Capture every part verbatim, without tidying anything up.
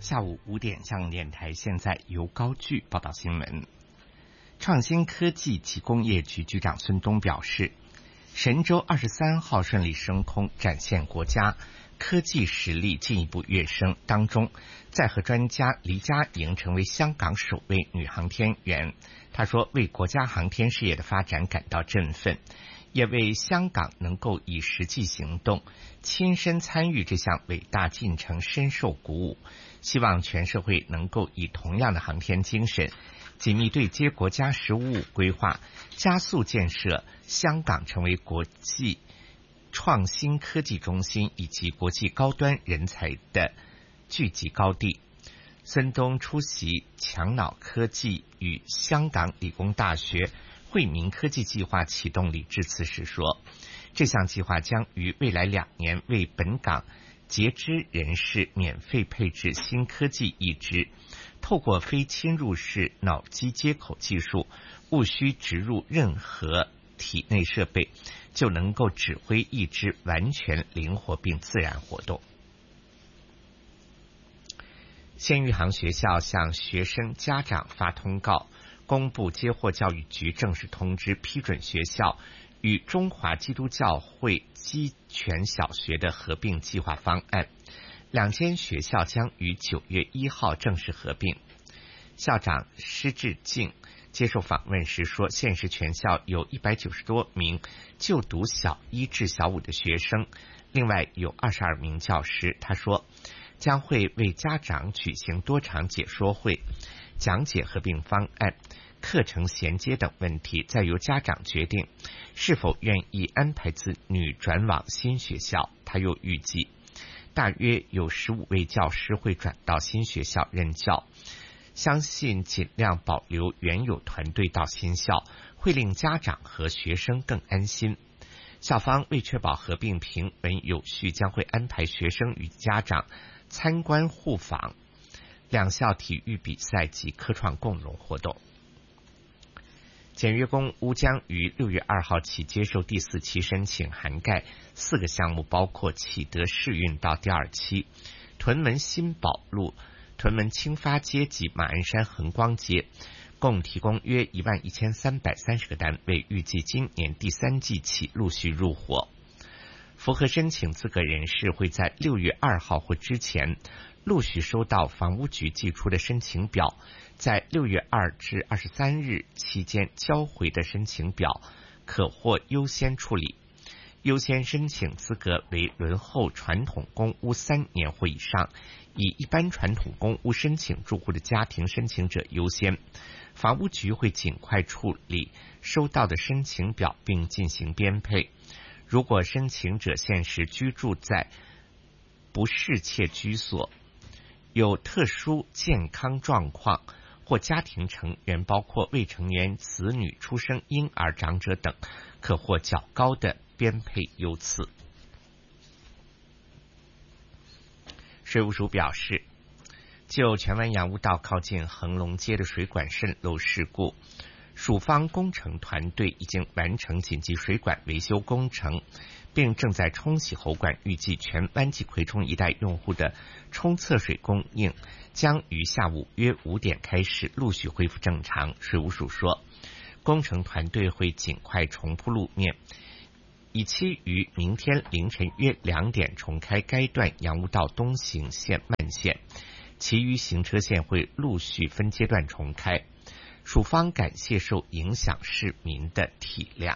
下午五点，香港电台现在由高炬报道新闻。创新科技及工业局局长孙东表示，神舟二十三号顺利升空，展现国家科技实力进一步跃升。当中，载荷专家黎佳莹成为香港首位女航天员。她说，为国家航天事业的发展感到振奋，也为香港能够以实际行动亲身参与这项伟大进程深受鼓舞。希望全社会能够以同样的航天精神，紧密对接国家“十五五”规划，加速建设香港成为国际创新科技中心以及国际高端人才的聚集高地。孙东出席强脑科技与香港理工大学惠民科技计划启动礼致辞时说，这项计划将于未来两年为本港截肢人士免费配置新科技义肢，透过非侵入式脑机接口技术，无需植入任何体内设备，就能够指挥义肢完全灵活并自然活动。县域航学校向学生家长发通告，公布接获教育局正式通知，批准学校与中华基督教会基全小学的合并计划方案，两间学校将于九月一号正式合并。校长施志敬接受访问时说，现时全校有一百九十多名就读小一至小五的学生，另外有二十二名教师。他说，将会为家长举行多场解说会，讲解合并方案、课程衔接等问题，再由家长决定是否愿意安排子女转往新学校。他又预计，大约有十五位教师会转到新学校任教，相信尽量保留原有团队到新校，会令家长和学生更安心。校方为确保合并平稳有序，将会安排学生与家长参观互访，两校体育比赛及科创共融活动。简约公屋将于六月二号起接受第四期申请，涵盖四个项目，包括启德试运到第二期、屯门新宝路、屯门青发街及马鞍山恒光街，共提供约一万一千三百三十个单位，预计今年第三季起陆续入伙。符合申请资格人士会在六月二号或之前陆续收到房屋局寄出的申请表，在六月二至二十三日期间交回的申请表可获优先处理。优先申请资格为轮候传统公屋三年或以上，以一般传统公屋申请住户的家庭申请者优先。房屋局会尽快处理收到的申请表并进行编配。如果申请者现时居住在不适切居所，有特殊健康状况或家庭成员包括未成年子女、出生婴儿、长者等，可获较高的编配优次。水务署表示，就荃湾洋务道靠近恒隆街的水管渗漏事故，署方工程团队已经完成紧急水管维修工程，并正在冲洗喉管，预计全湾及葵涌一带用户的冲厕水供应将于下午约五点开始陆续恢复正常。水务署说，工程团队会尽快重铺路面，以期于明天凌晨约两点重开该段洋务道东行线慢线，其余行车线会陆续分阶段重开。署方感谢受影响市民的体谅。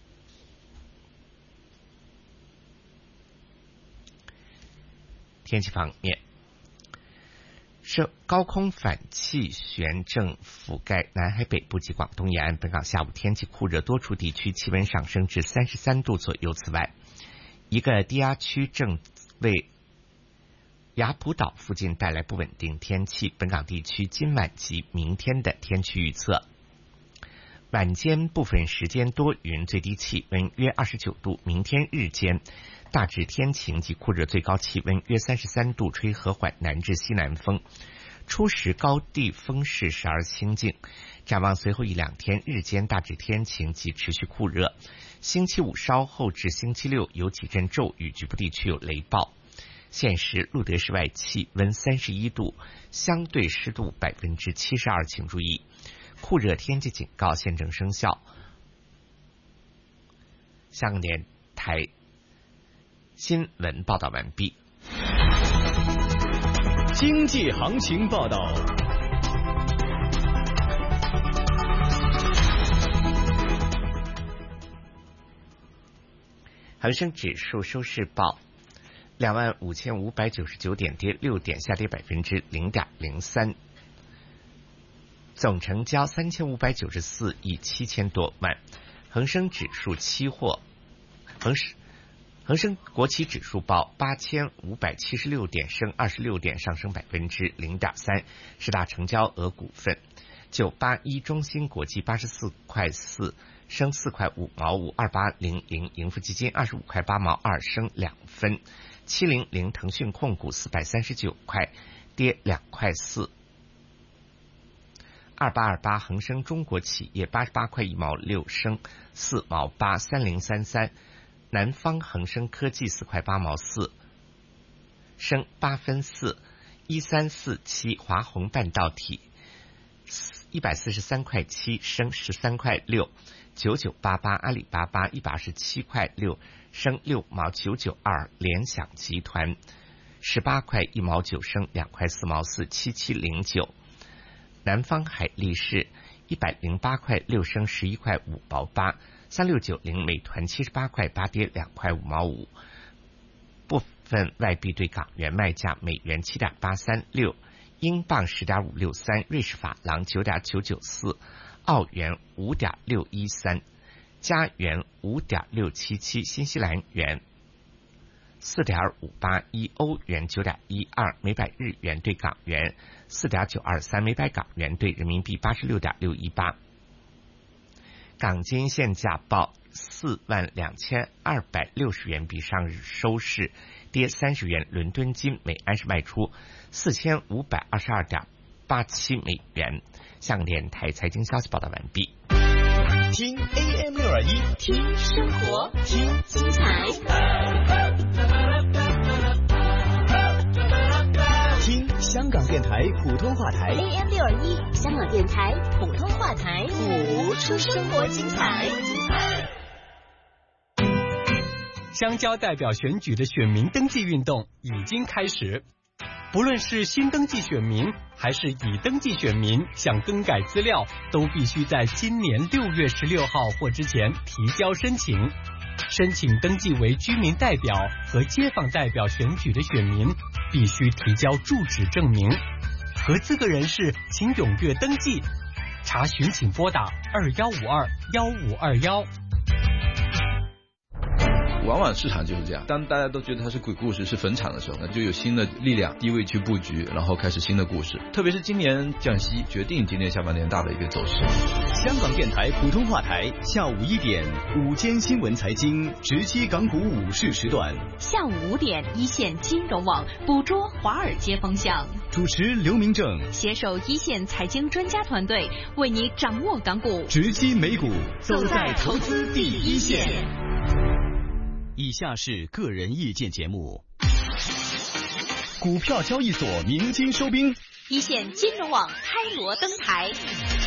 天气方面，受高空反气旋正覆盖南海北部及广东沿岸，本港下午天气酷热，多处地区气温上升至三十三度左右。此外，一个低压区正为雅浦岛附近带来不稳定天气。本港地区今晚及明天的天气预测：晚间部分时间多云，最低气温约二十九度；明天日间大致天晴及酷热，最高气温约三十三度，吹和缓南至西南风，初时高地风势时而清劲。展望随后一两天，日间大致天晴及持续酷热。星期五稍后至星期六有几阵骤雨，局部地区有雷暴。 现时录得室外气温三十一度，相对湿度百分之七十二，请注意，酷热天气警告现正生效。香港电台新闻报道完毕。 经济行情报道。 恒生指数收市报两万五千五百九十九点，跌六点，下跌百分之零点零三。总成交三千五百九十四亿七千多万。恒生指数期货，恒生恒生国企指数报八千五百七十六点，升二十六点，上升百分之零点三。十大成交额股份：九八一中芯国际八十四块四。升四块五毛五，二八零零盈富基金二十五块八毛二，升两分。七零零腾讯控股四百三十九块，跌两块四。二八二八恒生中国企业八十八块一毛六，升四毛八。三零三三南方恒生科技四块八毛四，升八分四。一三四七华虹半导体一百四十三块七，升十三块六。九九八八阿里巴巴一百二十七块六，升六毛。九九二联想集团十八块一毛九，升两块四毛四。七七零九南方海力士一百零八块六，升十一块五毛八。三六九零美团七十八块八，跌两块五毛五。部分外币对港元卖价：美元七点八三六，英镑十点五六三，瑞士法郎九点九九四。澳元五点六一三，加元五点六七七，新西兰元四点五八一，欧元九点一二，每百日元对港元四点九二三，每百港元对人民币八十六点六一八。港金现价报四万两千二百六十元，比上日收市跌三十元。伦敦金每安士卖出四千五百二十二点八七美元。香港电台财经消息报道完毕。 听 A M 六二一， 听生活，听精彩， 听香港电台普通话台 A M 六二一，香港电台普通话台，谱出生活精彩。 乡郊代表选举的选民登记运动已经开始。不论是新登记选民还是已登记选民，想更改资料都必须在今年六月十六号或之前提交申请。申请登记为居民代表和街坊代表选举的选民必须提交住址证明。合资格人士请踊跃登记。查询请拨打二幺五二幺五二幺。 往往市场就是这样，当大家都觉得它是鬼故事是坟场的时候呢，就有新的力量低位去布局，然后开始新的故事。特别是今年降息决定今年下半年大的一个走势。 香港电台普通话台下午一点午间新闻财经直击港股午市时段， 下午五点一线金融网捕捉华尔街风向， 主持刘明正携手一线财经专家团队为你掌握港股， 直击美股， 走在投资第一线。 以下是个人意见节目。股票交易所鸣金收兵， 一线金融网开锣登台。